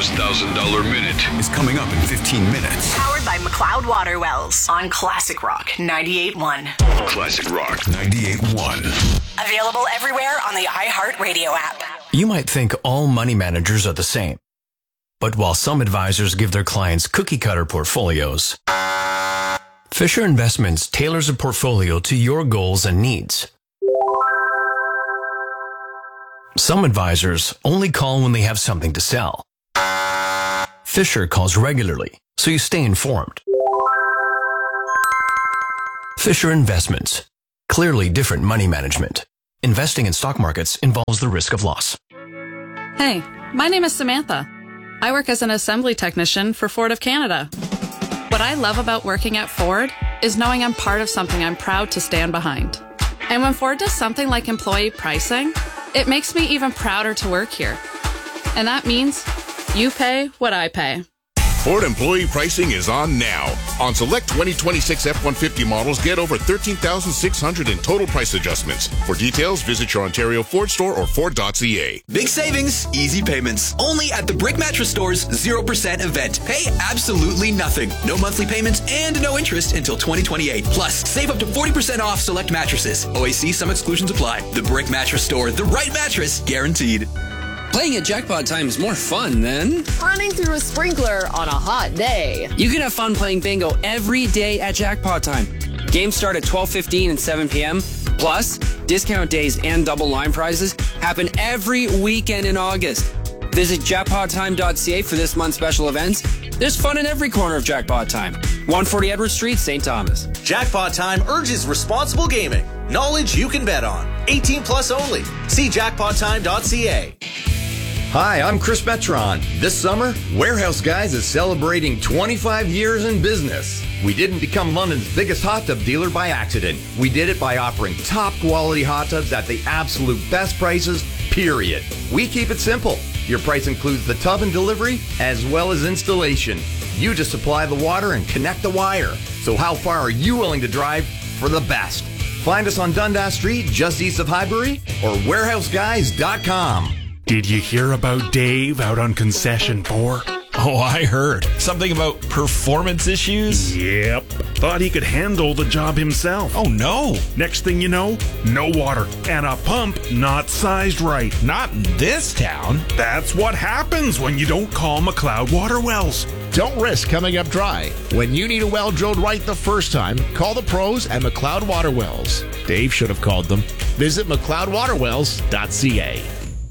Omaha's $1,000 Minute is coming up in 15 minutes. Powered by McLeod Water Wells on Classic Rock 98.1. Classic Rock 98.1. Available everywhere on the iHeartRadio app. You might think all money managers are the same. But while some advisors give their clients cookie-cutter portfolios, Fisher Investments tailors a portfolio to your goals and needs. Some advisors only call when they have something to sell. Fisher calls regularly, so you stay informed. Fisher Investments. Clearly different money management. Investing in stock markets involves the risk of loss. Hey, my name is Samantha. I work as an assembly technician for Ford of Canada. What I love about working at Ford is knowing I'm part of something I'm proud to stand behind. And when Ford does something like employee pricing, it makes me even prouder to work here. And that means you pay what I pay. Ford employee pricing is on now. On select 2026 F-150 models, get over $13,600 in total price adjustments. For details, visit your Ontario Ford store or Ford.ca. Big savings, easy payments. Only at the Brick Mattress Store's 0% event. Pay absolutely nothing. No monthly payments and no interest until 2028. Plus, save up to 40% off select mattresses. OAC, some exclusions apply. The Brick Mattress Store, the right mattress, guaranteed. Playing at Jackpot Time is more fun than running through a sprinkler on a hot day. You can have fun playing bingo every day at Jackpot Time. Games start at 12:15 and 7 p.m. Plus, discount days and double line prizes happen every weekend in August. Visit jackpottime.ca for this month's special events. There's fun in every corner of Jackpot Time. 140 Edward Street, St. Thomas. Jackpot Time urges responsible gaming. Knowledge you can bet on. 18 plus only. See jackpottime.ca. Hi, I'm Chris Metron. This summer, Warehouse Guys is celebrating 25 years in business. We didn't become London's biggest hot tub dealer by accident. We did it by offering top quality hot tubs at the absolute best prices, period. We keep it simple. Your price includes the tub and delivery, as well as installation. You just supply the water and connect the wire. So how far are you willing to drive for the best? Find us on Dundas Street, just east of Highbury, or warehouseguys.com. Did you hear about Dave out on Concession 4? Oh, I heard. Something about performance issues? Yep. Thought he could handle the job himself. Oh, no. Next thing you know, no water and a pump not sized right. Not in this town. That's what happens when you don't call McLeod Water Wells. Don't risk coming up dry. When you need a well drilled right the first time, call the pros at McLeod Water Wells. Dave should have called them. Visit McLeodWaterWells.ca.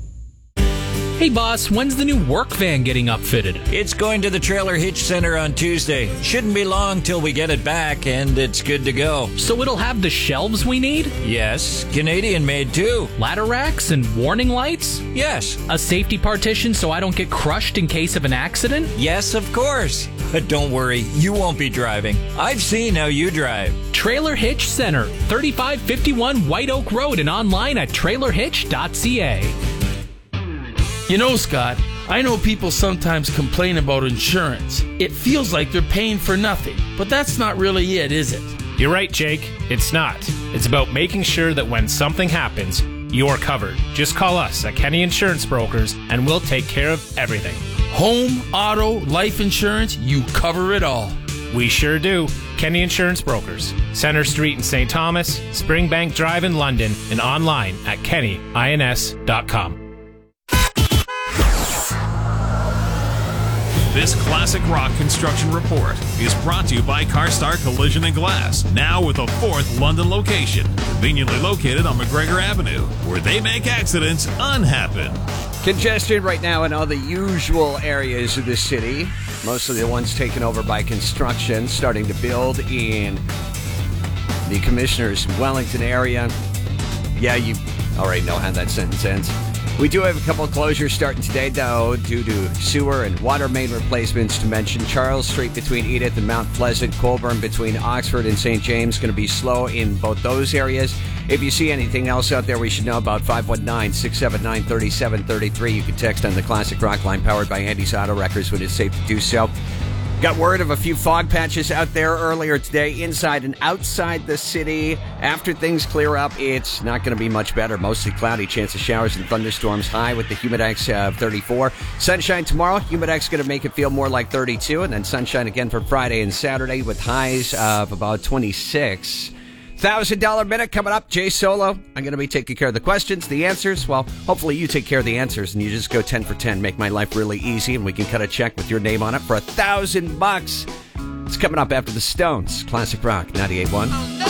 Hey boss, when's the new work van getting upfitted? It's going to the Trailer Hitch Center on Tuesday. Shouldn't be long till we get it back and it's good to go. So it'll have the shelves we need? Yes, Canadian made too. Ladder racks and warning lights? Yes. A safety partition so I don't get crushed in case of an accident? Yes, of course. But don't worry, you won't be driving. I've seen how you drive. Trailer Hitch Center, 3551 White Oak Road, and online at trailerhitch.ca. You know, Scott, I know people sometimes complain about insurance. It feels like they're paying for nothing, but that's not really it, is it? You're right, Jake. It's not. It's about making sure that when something happens, you're covered. Just call us at Kenny Insurance Brokers and we'll take care of everything. Home, auto, life insurance, you cover it all. We sure do. Kenny Insurance Brokers. Center Street in St. Thomas, Springbank Drive in London, and online at kennyins.com. This Classic Rock Construction Report is brought to you by CarStar Collision and Glass, now with a fourth London location, conveniently located on McGregor Avenue, where they make accidents unhappen. Congestion right now in all the usual areas of the city, mostly the ones taken over by construction, starting to build in the Commissioner's Wellington area. Yeah, you already know how that sentence ends. We do have a couple of closures starting today, though, due to sewer and water main replacements to mention. Charles Street between Edith and Mount Pleasant, Colburn between Oxford and St. James, going to be slow in both those areas. If you see anything else out there we should know about, 519-679-3733. You can text on the Classic Rock line powered by Andy's Auto Records when it's safe to do so. Got word of a few fog patches out there earlier today, inside and outside the city. After things clear up, it's not going to be much better. Mostly cloudy, chance of showers and thunderstorms, high with the humidex of 34. Sunshine tomorrow, humidex going to make it feel more like 32, and then sunshine again for Friday and Saturday with highs of about 26. $1,000 minute coming up. Jay Solo. I'm going to be taking care of the questions, the answers. Well, hopefully you take care of the answers and you just go 10 for 10. Make my life really easy and we can cut a check with your name on it for $1,000. It's coming up after the Stones. Classic Rock 98.1.